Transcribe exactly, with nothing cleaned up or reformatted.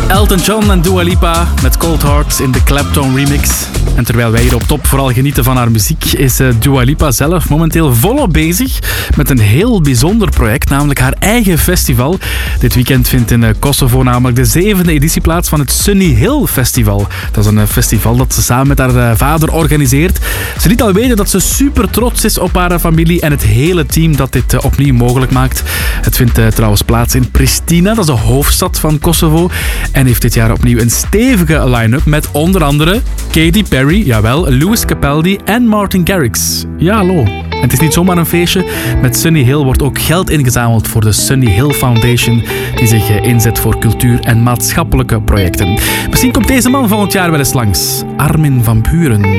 Elton John en Dua Lipa met Cold Heart in de Clapton remix. En terwijl wij hier op Top vooral genieten van haar muziek, is Dua Lipa zelf momenteel volop bezig met een heel bijzonder project, namelijk haar eigen festival. Dit weekend vindt in Kosovo namelijk de zevende editie plaats van het Sunny Hill Festival. Dat is een festival dat ze samen met haar vader organiseert. Ze liet al weten dat ze super trots is op haar familie en het hele team dat dit opnieuw mogelijk maakt. Het vindt trouwens plaats in Pristina, dat is de hoofdstad van Kosovo. En heeft dit jaar opnieuw een stevige line-up met onder andere Katy Perry, jawel, Lewis Capaldi en Martin Garrix. Ja, hallo. En het is niet zomaar een feestje. Met Sunny Hill wordt ook geld ingezameld voor de Sunny Hill Foundation, die zich inzet voor cultuur en maatschappelijke projecten. Misschien komt deze man volgend jaar wel eens langs. Armin van Buuren.